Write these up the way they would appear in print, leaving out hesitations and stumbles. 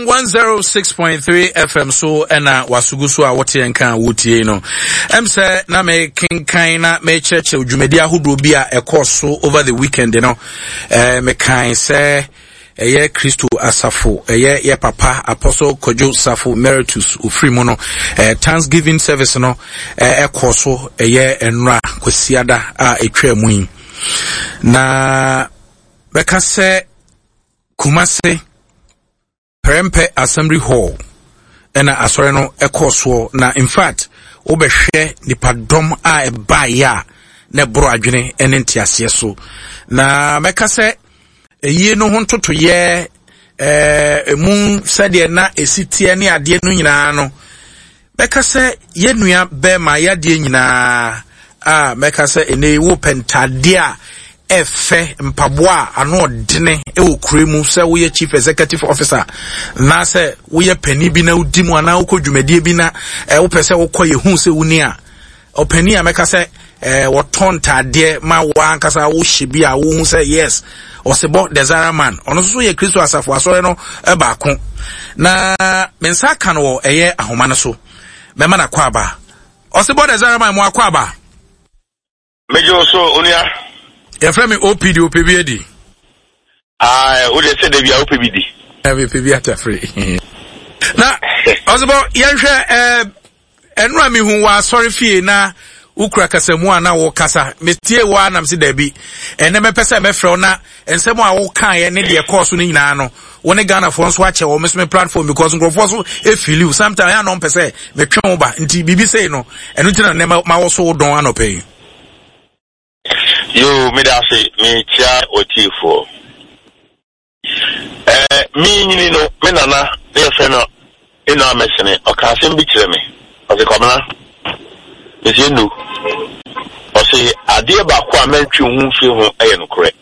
106.3 FM so ena wasugusu a wote enka wotie no say na me kinkan na me cheche odwumadi ahodo bi a ekoso over the weekend no me kan say eye Kristo Asafo eye papa Apostle Kojo Safo Emeritus ofrimu no Thanksgiving service no ekoso eye enra kwasiada a etwa mu yi na beka se Kumase Prempe Assembly Hall ena asore no ekoso na in fact obehwe nipadom a ebaya na bro adwene ene ntiase so na meka se eyi no hontoto ye emu sade na esitie ne ade no nyina no meka se ye nua be ma ya de nyina meka se ene wo pentade a efe mpaboa ano odene okuremu se wo ye chief executive officer na se wo ye pani bi na udi mu ana wo kodwumadie bi na wo pese wo koye hu se wuni a opani a meka se wo tontade ma wa ankasa wo hyebi a wo hu se yes osebo desire man ono so ye Kristo Asafo asore no baako na mensa kan wo eye ahoma no so mema na kwa ba osebo desire man mo akwa ba mejo so onia ya frame OPD OPBD o de se de bia OPBD OPBD atafre na osebo yenhwe enura mi hu wa sorry fie na ukura kasamu ana wo kasa metie wa nam se dabi ene mepese mefrɛ na ensem a wo kan ye ne de course no nyina no wo ne Ghana for so ache wo mesme platform because nkrofo so e feel you sometimes ya no mpese metwe wo ba nti bibi sei no eno ntina ne ma wo so don anope yo me da se me tia otifo mi nyini no me nana ne fe no eno amesene o ka asem bi kire me o se komna Monsieur Nou, on sait à dire bah quoi même tu on fait on aille nous crée.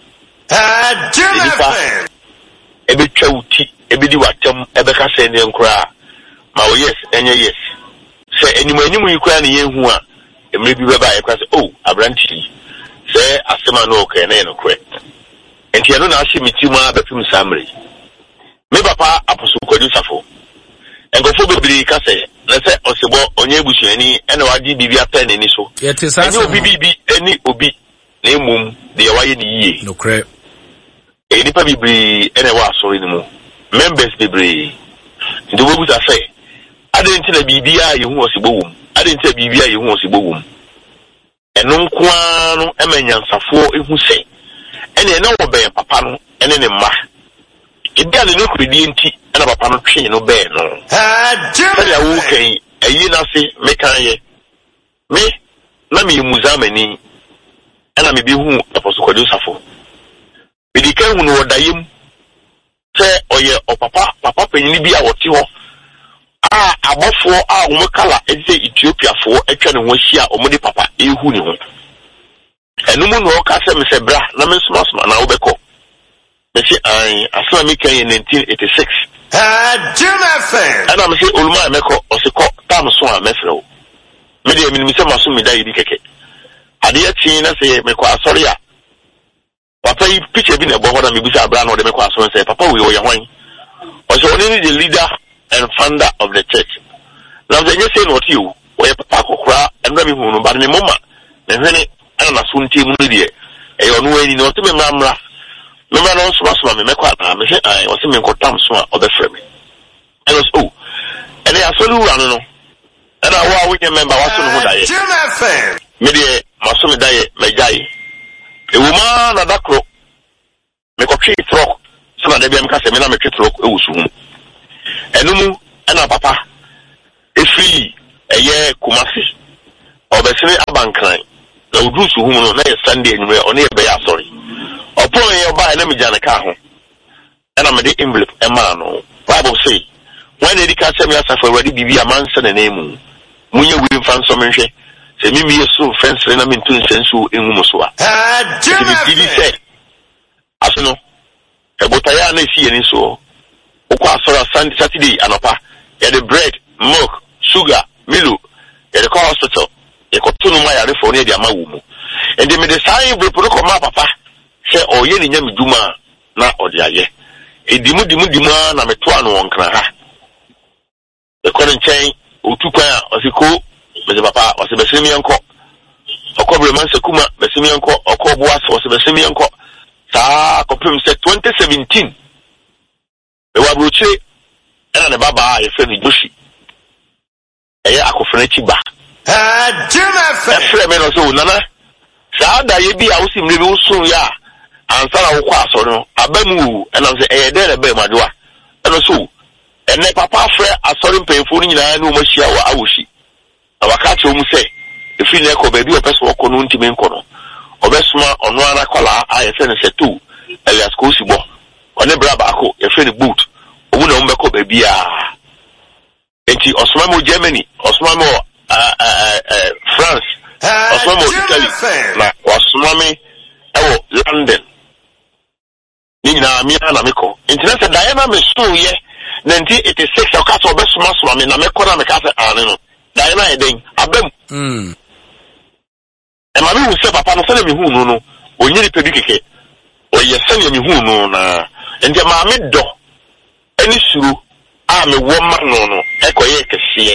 Ebe chauti, ebe di watem, ebe kase ni nkra. Ma o yes, enye yes. Se enimu ikra ni yehu a, emre bi beba e kwase oh, abranti. Se asema no okay na no crée. Enti eno na asi mitima bepim samre. Me papa Apostle Kojo Safo. Engofo bebiri kase na se osebo onye ebusuani ene wadi bibia pen ni so eni obi bibi eni obi na emum de yawaye ni yie no kre eni pa bibiri ene wa so ni mu members bibiri ndo bogu ta se ade nti na bibia yehu osebo wum ade nti na bibia yehu osebo wum eno nkoa no emanyansafo ehu se ene ene wo be papa no ene ne mma ebia ne nokredi nti ana papa no twe no be no ya wo kan ayi na se mekan ye me na me muzamani ana me bi hu Apostle Kojo Safo me di kan hu no dayem se oye o papa panyin bi a wote ho abofo a wo kala eze Ethiopia fo atwa ne ho hia o mo de papa ehu ne ho enum no ka se me se bra na me sma na wo beko me se asla me kan 1986 Jim FM. And I'm saying, Ulma Meko, or Siko, Tamswa, Mefro. Maybe I mean, Mr. Masumi Dai Keke. I did Tina say, Meko, sorry. Papa, you picture being a board and Mibisa Brown or the Meko, and say, Papa, we were your wine. Was only the leader and founder of the church. Now, they just say what you, where Papa Kokra, and Remy Moon, but in a moment, and then I soon team media. A on way, not to be Mamra. Remember, no small me make I was in Kotam Sma or the frame. And was and they are so no. And I we remember what's on die. Jim FM. Media Masumi die, may die. A woman at that crow. Make a tree throck. Some of the BM Casemina make it throck. And no, and a papa. A free a year Kumasi or the Senate Abankline. No do to whom on a Sunday anywhere on a bay, sorry. Upon your buy let me jana car and I'm the envelope a man Bible say when they can send me as already be a man send a name when you will find some say me so friends and I'm in two sensu in Muswa said as no a botaya na see any so Okwa Sunday Saturday and upper the bread milk sugar milu the call hospital a cotton my for near the amawumu and they made the sign will put papa say oh ye ni nyam duma na odiaye edimu na meto no wonkra ha e ko nchen otukwan a osiko meze papa osebesemi enko okobre man sekuma besemi enko okoboa osebesemi enko sa kopem se 2017 e wa broche ena ne baba e fe ni Joshi eye akofre chiba Jim FM no so nana sa da ye bi a wosim ne bi wosun ya ansara wo kwa so no abamu ena se eye de be madoa ena so ene papa frɛ asɔre mpɛnfo no nyinaa ne o mahia wa awoshi awaka che mu sɛ efi ne ko baabi o pɛso ɔkɔ no ntimi nkɔ no ɔbɛsoma ɔno ara kwala ayɛ ne sɛ to Elias Kosibo ɔne bra baako efi ne boot owu na mbɛkɔ baabi a enti ɔsoma mo Germany ɔsoma mo France ɔsoma mo Italy na ɔsoma me ɛwɔ London ni nyinaa mi na mekɔ enti na sɛ Diana me so yɛ 1986 okaso obesuma me na mekora me ka se ane no dai na eden abem e ma mi hu se papa no se na mi hu no onyiri pedi keke o ye se na mi hu no na ende ma me do ani suru a me wo ma no ekoye kese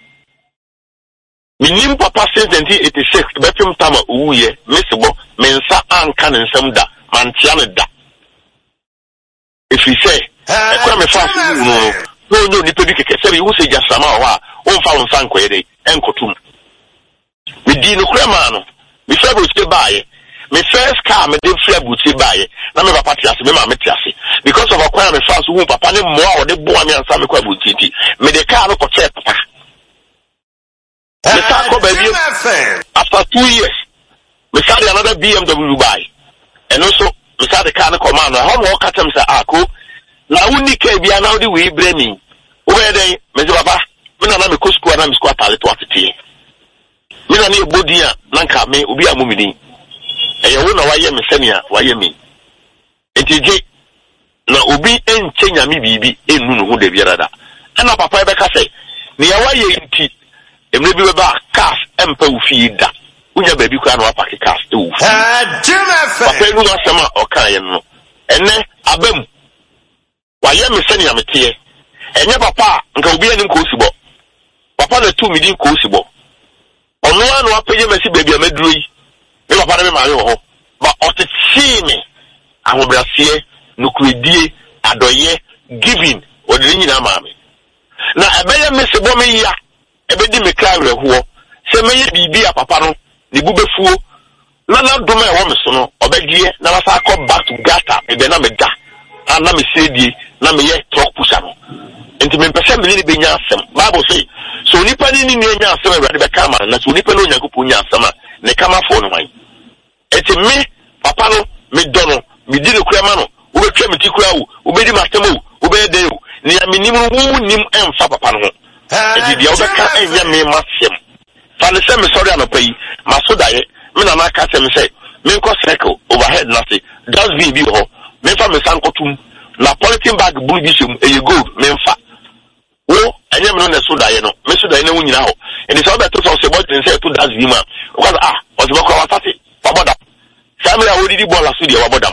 minim papa since 1986 bepem tama uye mesebo mensa anka ne nsam da mantia ne da if you say ekwa me fa no ni pedi keke se wu se jasama wa o fa won san koyede enkotum me di no kura ma no me fa buti baaye me first car me dey fa buti baaye na me papa tiase me ma me tiase because of akwa me fa so wu papa ne mo a o de bo me ansa me kwa buti ti me de car no ko che papa me sa ko baby after 2 years me sa another BMW buy and also me sa the car no come on how mo ka tem say ako na wuni ka bia na odi we bremi wo be dey me say papa me na me ko school na me school atale to atete me na ne bodi a na nka me obi amumidi e ye wo na waye me senia waye me entije na obi enchenya me bibi enu no ho de biara da na papa be ka say ne ya waye nti emre bi be ba cars empa ufi da unya baby kwa na wapake cars e ufi papa enu na sema o kan ye no ene abam waye me senia mete enye papa nka obi anim ko sibo papa na tu midin ko sibo ono anu apeye mesi baby amaduro yi me papa na me ma yo ho ba oteti me ahobrase nukredie adoye giving odiri nyina ma me na ebeye mesibo me ya ebedi me kra reho se me ye bibi a papa no ne bubefuo na doma e wo me so no obedie na ba sa akọ back to gata ebe na me da na me sedie na me ye truck pusher no enti me pese me ni benya asem bible say so nipa ni nya asem awurade be kama na so nipa no nyankopon nya asem a ne kama fo no wan enti me papa no me do no me di ne kura ma no wo betwa me ti kura wo wo bedi matem wo be de wo ne ya menim wo nim emfa papa no enti dia wo be ka enya me masem fa ne se me sorry anopa yi maso dae me na na ka se me say me ko circle overhead na say does be ho me fa me sankotum na polythene bag blue bi sem e gold me mfa wo anya me no na so dae no me so dae na wo nyina ho enti so be to so se body say to does be ma o ka o se bako watati paboda samira wo didi bola so dia wabodam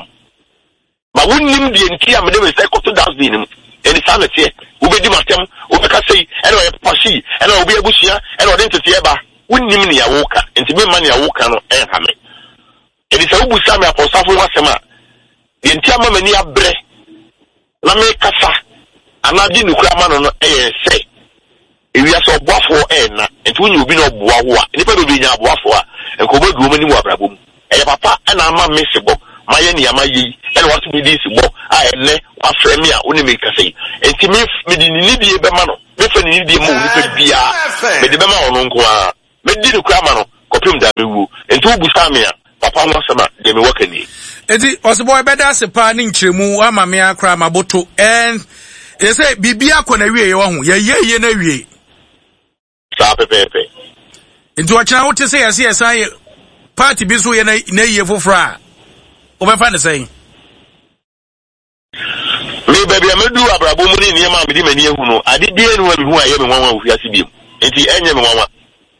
ma wonnim die nti am de me say ko to does be nim enti sa na tie wo be di matem wo be ka say ene o ye pasi ene o bi abusia ene o de ntete ba wonnim ne ya wo ka enti me ma ne ya wo ka no en ha me enti sa wo busa me aposafo wasema die nti ama mani abre na me kasa anadi nukura ma no say ewia so boafo na enti wonyi obi no boa ho a nipa do bi nya boafo a enko bodu o mani mu abrabom papa na ama me sebo maye ni ama yi ene wato bi di sebo a ene afre me a oni me kasa yi enti me di ni die be ma no me fa ni die mo nipa bia me de be ma ono nko a me di nukura ma no kopim da bewu enti wo busa me a papa no sema de me wakani eti osebo ebeda sepa ni nkyeremu ama me akra maboto and they say bibia ko na wie ye wo ho ye na wie sa pepepe enti wa kira wote say yesi esan party bi so ye na ye fofora o be fa ne say me baby amedu abrabo mu ni niam amedi mani ehu no ade bia ni wa bi hu aye me nwanwa ofi ase biem enti enye me nwanwa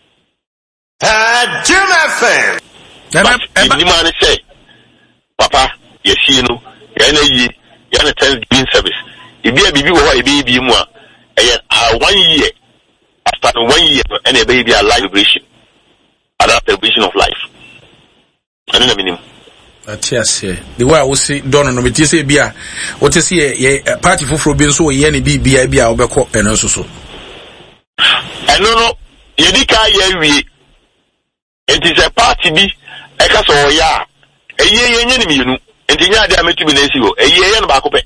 Jim FM ni man say papa yesi no ye na yi yana Thanksgiving service. Ibi a bibi wo ibi mu a 1 year after 1 year and a baby a life celebration. Another celebration of life. I don't know. Yes, the way I was say don't know but you say bia what you see party for being so ye ni bia obeko and also so. I no yedika ye wi. It is a party bi e ka so ya. Ye ni mienu. Enti nya de ametu bi na esi go. Ye no ba ko pe.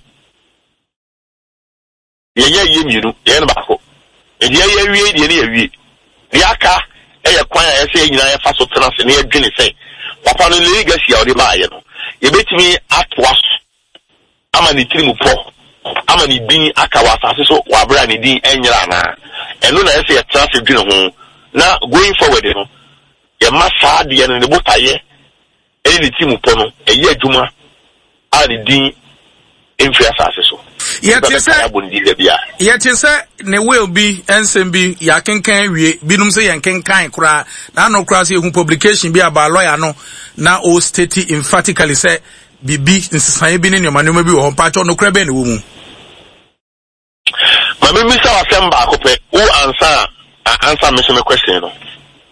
Ye mienu, ye no ba ko. Enti ye wi de ni ye wi. Ni aka e ye kwan a ye nyina ye fa so tena se na ye dwene se. Papa no legacy a odi ba ye no. Ye betimi atwa ama ni tirimu po. Ama ni din aka wa asase so wa bra ni din enyira na. Eno na ye se ye tena se dwene ho. Na going forward no. Ye masa de ye no ne botaye. E ni tirimu po no. E ye adwuma a ni din emfi asase so. Yet say ne will be ensem ya kenkan wie binum say yan kenkan kura na no kura say hu publication bi aba lawyer no na o state emphatically say bibi nsisan bi ne nyoma ne ma bi wo pa cho no kura be ne wo mu ma me misa wasem ba ko pe o answer me some question no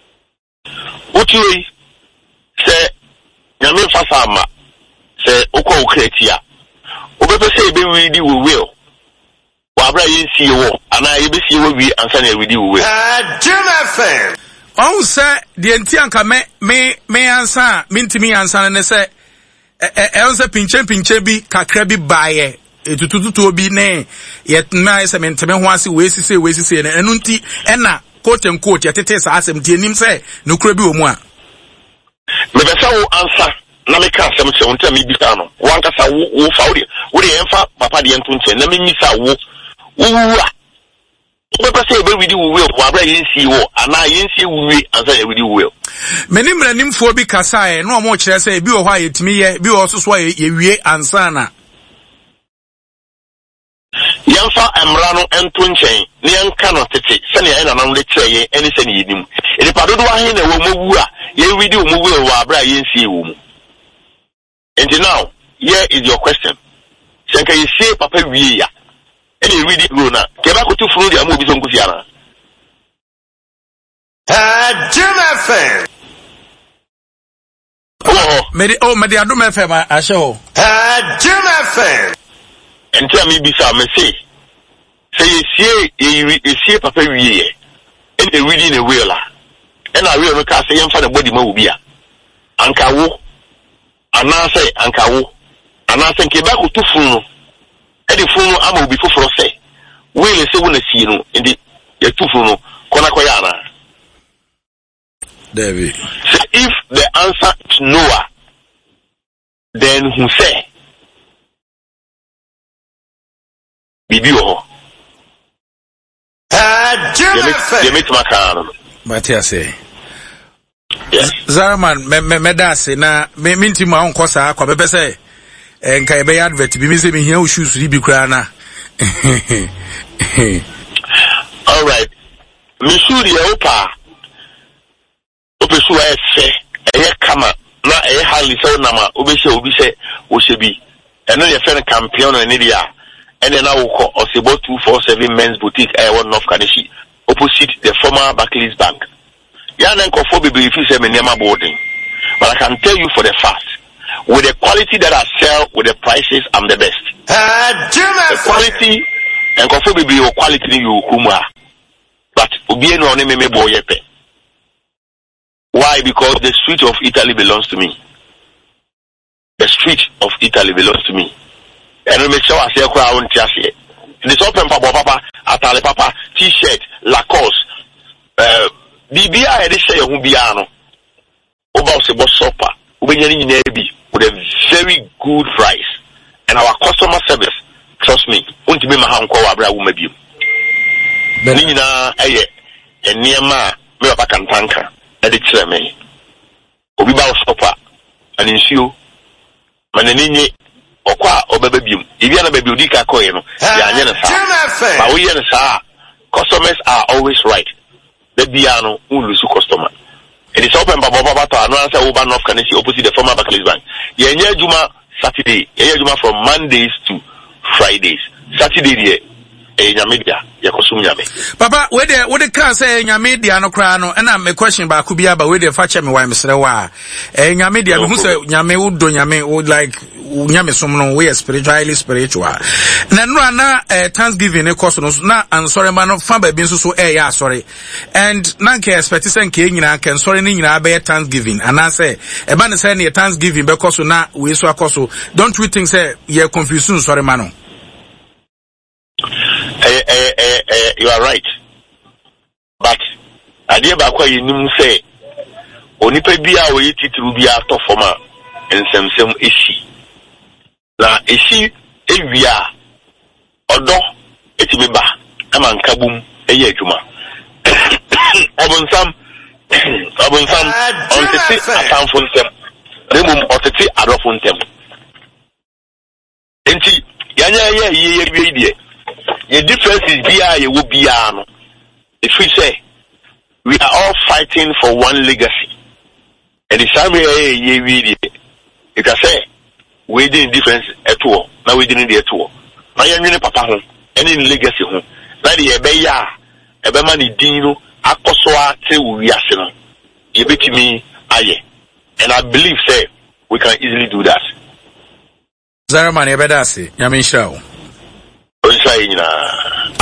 uti say nyame fa sama say ukọ ukretia obebe say be ready we will wabra yinsi wo ana yebe si wo wi ansa na ready we will Jim FM on say the entianka me ansa mintimi ansa ne say on say pinche bi kakra bi baaye etututu obi ne yet na say menteme ho ase we sisi ne enu nti ena quote and quote yetete sa asem ti enim say no kura bi wo mu a me be say wo ansa na me ka asem che wonta me bi ta no wanka sa wo fa wo de enfa papa de ento nche na me misa wo Oba say be ready we will wabra yinsi wo ana yinsi wuwe ansa ya ready we will meni mranimfo bi kasae no mo kire say bi wo hwa yetimi ye bi wo soso ye wie ansa na yamfa amra no ento nchen ne yanka no tete se ne na nam le kire ye eni se ne yinim eni padodo wa hin na wo mowu a ye ready wo mowu wabra yinsi wo mu. And now here is your question. Senka you say papa wie ya eni ready go na ke ba ko tu furu dia mo bi so nkufi ana Jim FM Medi Adom FM asho Jim FM enti ami bi sa me say you see papa wie ye eni ready na we la ena we no ka say yemfa na body ma wo bia anka wo anase nke ba ko tu furu no edi funu ama obi foforo se we le se wona sie no ndi ya tu funu kona ko ya na David. So if the answer is Noah, then who say bibi ho you meet Makano Matia say yes Zaraman me da se na me minti ma onko sa kwa bebe se enka ebe ya advert bi mi se mi hia shoes ri bi kra na all right misuri e opa opesu e se eye kama na eye hali se na ma obese obi se wo se bi eno ye fe champion na dia ene na wo ko Osebo 247 men's boutique one North Kanishi opposite the former Barclays Bank. Yeah, then for baby if you say me boarding. But I can tell you for the fact, with the quality that I sell, with the prices, I'm the best. The quality and for baby your quality you kuma. But ubieno on me boy yepe. Why? Because the street of Italy belongs to me. The street of Italy belongs to me. And make sure I say crown tiasi. This open papa, atale papa, t-shirt, Lacoste, Bibia edi say hu bia no. Oba Osebo shopper, ubenya ni bi with a very good price. And our customer service, trust me, untime ma ha nko wa bra wo mabiu. Ni nyina eye eniema me papa kantanka edi kire me. Obi ba shopper, aninsuo manenye okwa obebe bium ibia na baby odika koye no ya anye na sa ba wo ye na sa customers are always right the biano ulusu customer it is open baba to announce over North Kanishi opposite the former Barclays Bank ye nya juma Saturday ye juma from Mondays to Fridays. Saturday there. Media, Papa, where the car say media no crano, and I'm a question about Kubia, but where the fatcher me why Mr. Wa. Media, who say Yame would do Yame would like Yame someone way spiritual. Nana Thanksgiving, a cosmos, na and sorry man of Famba being so yeah, sorry. And Nanke expects and King can sorry Nina bear Thanksgiving. And I say, a man is saying Thanksgiving because na we so don't we think say you're confused, sorry mano. You are right. But idea ba kwa yinum say onipa bia we titru bia to forma ensem eshi na eshi ewia odo etibeba ama nkabum eye adwuma obonsam ontete atamfo ntem remum otete adofo ntem enti yanya ye wie die. The difference is you will be if we say we are all fighting for one legacy. And the same way you can say we didn't difference at all. Now we didn't at all. Now you're papa home, any legacy home. Now the ebeya, ebemani dino, akoswa te uyasena. You bet me aye. And I believe say we can easily do that. Zaramani ebedasi, Yamin Show. Onsa